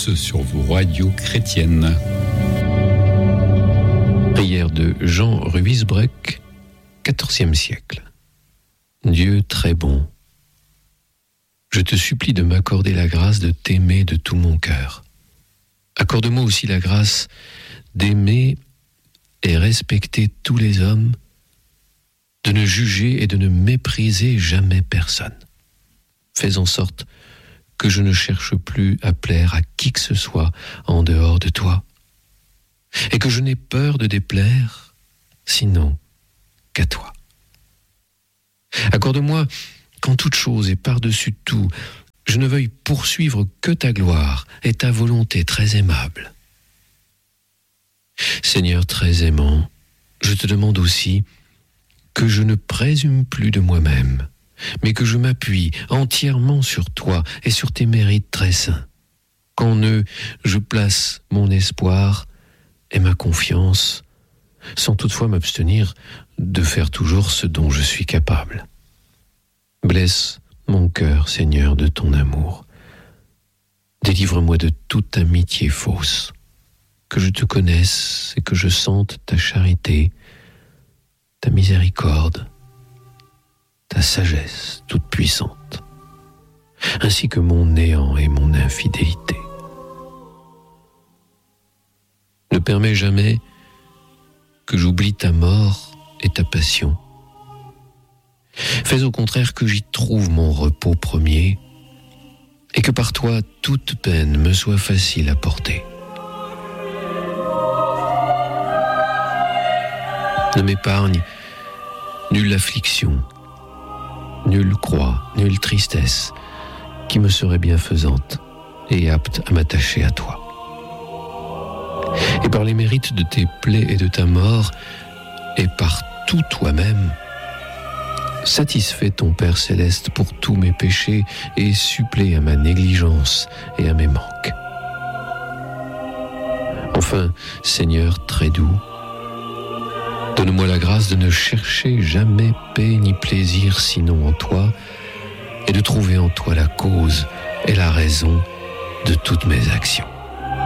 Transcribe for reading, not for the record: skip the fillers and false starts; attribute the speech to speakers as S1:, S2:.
S1: tous sur vos radios chrétiennes.
S2: Prière de Jean Ruysbroeck, XIVe siècle. Dieu très bon, je te supplie de m'accorder la grâce de t'aimer de tout mon cœur. Accorde-moi aussi la grâce d'aimer et respecter tous les hommes, de ne juger et de ne mépriser jamais personne. Fais en sorte que je ne cherche plus à plaire à qui que ce soit en dehors de toi, et que je n'ai peur de déplaire, sinon qu'à toi. Accorde-moi qu'en toute chose et par-dessus tout, je ne veuille poursuivre que ta gloire et ta volonté très aimable. Seigneur très aimant, je te demande aussi que je ne présume plus de moi-même, mais que je m'appuie entièrement sur toi et sur tes mérites très saints. Qu'en eux, je place mon espoir et ma confiance, sans toutefois m'abstenir de faire toujours ce dont je suis capable. Blesse mon cœur, Seigneur, de ton amour. Délivre-moi de toute amitié fausse, que je te connaisse et que je sente ta charité, ta miséricorde, ta sagesse toute puissante, ainsi que mon néant et mon infidélité. Ne permets jamais que j'oublie ta mort et ta passion. Fais au contraire que j'y trouve mon repos premier et que par toi toute peine me soit facile à porter. Ne m'épargne nulle affliction, nulle croix, nulle tristesse qui me serait bienfaisante et apte à m'attacher à toi. Et par les mérites de tes plaies et de ta mort, et par tout toi-même, satisfais ton Père céleste pour tous mes péchés et supplée à ma négligence et à mes manques. Enfin, Seigneur très doux, donne-moi la grâce de ne chercher jamais paix ni plaisir sinon en toi, et de trouver en toi la cause et la raison de toutes mes actions.